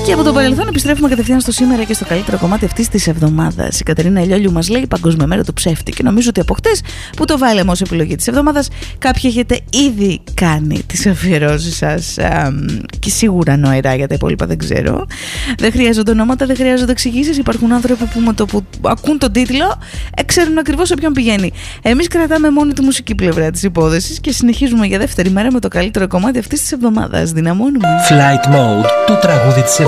Και από το παρελθόν επιστρέφουμε κατευθείαν στο σήμερα και στο καλύτερο κομμάτι αυτής της εβδομάδας. Η Κατερίνα Ελιόλιου μας λέει Παγκόσμια Μέρα του Ψεύτη. Και νομίζω ότι από χτες που το βάλαμε ως επιλογή της εβδομάδας, κάποιοι έχετε ήδη κάνει τις αφιερώσεις σας. Και σίγουρα νοερά, για τα υπόλοιπα δεν ξέρω. Δεν χρειάζονται ονόματα, δεν χρειάζονται εξηγήσεις. Υπάρχουν άνθρωποι που με το που ακούν τον τίτλο ξέρουν ακριβώς σε ποιον πηγαίνει. Εμείς κρατάμε μόνο τη μουσική πλευρά της υπόθεσης και συνεχίζουμε για δεύτερη μέρα με το καλύτερο κομμάτι αυτής της εβδομάδας. Δυναμώνουμε. Flight Mode, το τραγούδι της